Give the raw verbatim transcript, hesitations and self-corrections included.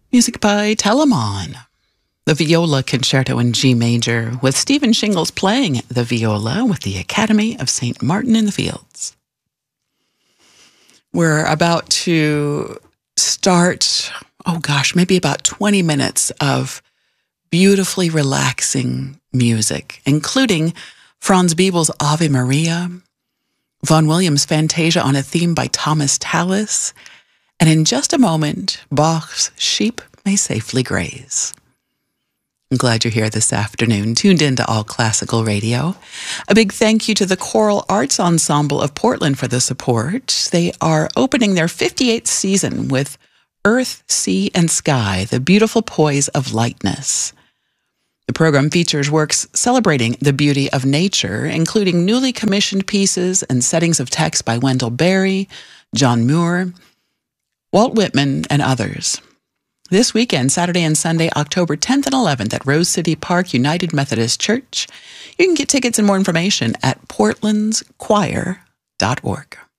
Music by Telemann. The Viola Concerto in G major, with Stephen Shingles playing the viola with the Academy of Saint Martin in the Fields. We're about to start, oh gosh, maybe about twenty minutes of beautifully relaxing music, including Franz Biebel's Ave Maria, Vaughan Williams' Fantasia on a theme by Thomas Tallis, and in just a moment, Bach's Sheep May Safely Graze. I'm glad you're here this afternoon, tuned into All Classical Radio. A big thank you to the Choral Arts Ensemble of Portland for the support. They are opening their fifty-eighth season with Earth, Sea, and Sky, the Beautiful Poise of Lightness. The program features works celebrating the beauty of nature, including newly commissioned pieces and settings of text by Wendell Berry, John Muir, Walt Whitman, and others. This weekend, Saturday and Sunday, October tenth and eleventh at Rose City Park United Methodist Church. You can get tickets and more information at portlands choir dot org.